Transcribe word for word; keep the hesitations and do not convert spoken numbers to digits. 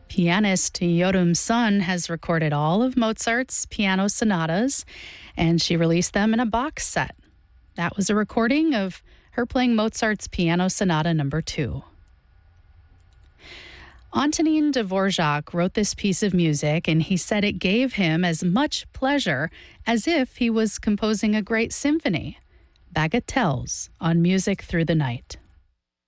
Pianist Yorum Sun has recorded all of Mozart's piano sonatas, and she released them in a box set. That was a recording of her playing Mozart's Piano Sonata Number Two. Antonin Dvorak wrote this piece of music, and he said it gave him as much pleasure as if he was composing a great symphony. Bagatelles on Music Through the Night.